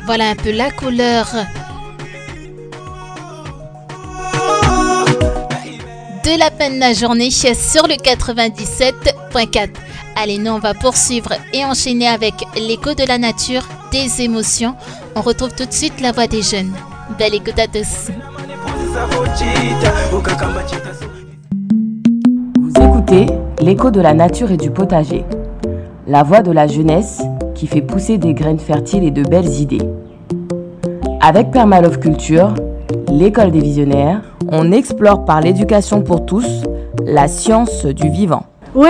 Voilà un peu la couleur de la fin de la journée sur le 97.4. Allez, nous on va poursuivre et enchaîner avec l'écho de la nature, des émotions. On retrouve tout de suite la voix des jeunes. Belle écoute à tous. Vous écoutez l'écho de la nature et du potager. La voix de la jeunesse qui fait pousser des graines fertiles et de belles idées. Avec Permalove Culture, l'école des visionnaires, on explore par l'éducation pour tous la science du vivant.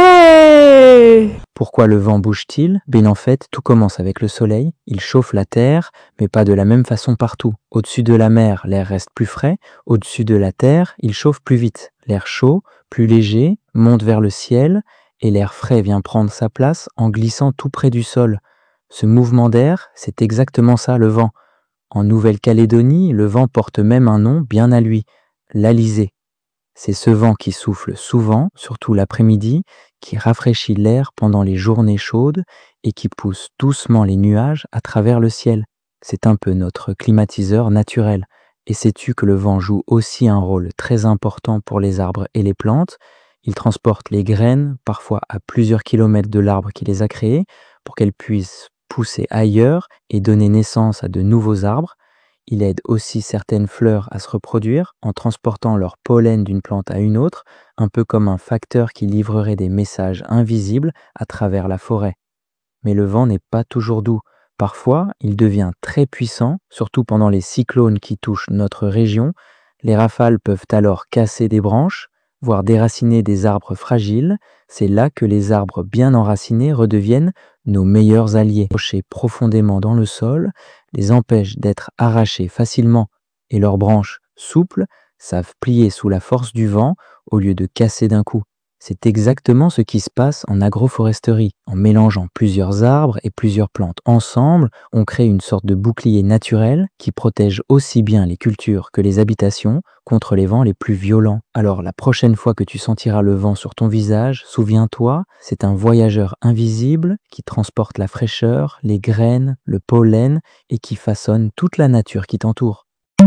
Ouais! Pourquoi le vent bouge-t-il ? En fait, tout commence avec le soleil. Il chauffe la terre, mais pas de la même façon partout. Au-dessus de la mer, l'air reste plus frais. Au-dessus de la terre, il chauffe plus vite. L'air chaud, plus léger, monte vers le ciel et l'air frais vient prendre sa place en glissant tout près du sol. Ce mouvement d'air, c'est exactement ça le vent. En Nouvelle-Calédonie, le vent porte même un nom bien à lui, l'alizé. C'est ce vent qui souffle souvent, surtout l'après-midi, qui rafraîchit l'air pendant les journées chaudes et qui pousse doucement les nuages à travers le ciel. C'est un peu notre climatiseur naturel. Et sais-tu que le vent joue aussi un rôle très important pour les arbres et les plantes ? Il transporte les graines, parfois à plusieurs kilomètres de l'arbre qui les a créées, pour qu'elles puissent pousser ailleurs et donner naissance à de nouveaux arbres. Il aide aussi certaines fleurs à se reproduire en transportant leur pollen d'une plante à une autre, un peu comme un facteur qui livrerait des messages invisibles à travers la forêt. Mais le vent n'est pas toujours doux. Parfois, il devient très puissant, surtout pendant les cyclones qui touchent notre région. Les rafales peuvent alors casser des branches, voire déraciner des arbres fragiles. C'est là que les arbres bien enracinés redeviennent nos meilleurs alliés. Accrochés profondément dans le sol, les empêchent d'être arrachés facilement et leurs branches souples savent plier sous la force du vent au lieu de casser d'un coup. C'est exactement ce qui se passe en agroforesterie. En mélangeant plusieurs arbres et plusieurs plantes ensemble, on crée une sorte de bouclier naturel qui protège aussi bien les cultures que les habitations contre les vents les plus violents. Alors la prochaine fois que tu sentiras le vent sur ton visage, souviens-toi, c'est un voyageur invisible qui transporte la fraîcheur, les graines, le pollen et qui façonne toute la nature qui t'entoure.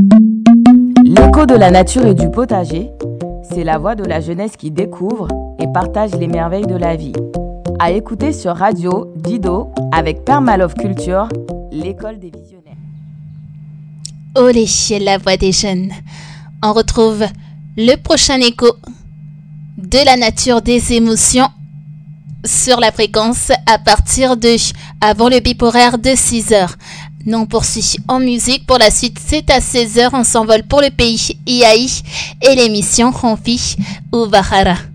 L'écho de la nature et du potager, c'est la voix de la jeunesse qui découvre et partage les merveilles de la vie. À écouter sur Radio Dido avec Permalove Culture, l'école des visionnaires. Olé, la voix des jeunes. On retrouve le prochain écho de la nature des émotions sur la fréquence à partir de avant le bip horaire de 6h. Nous on poursuit en musique. Pour la suite, c'est à 16h. On s'envole pour le pays Iaï et l'émission Ronfi ou Bahara.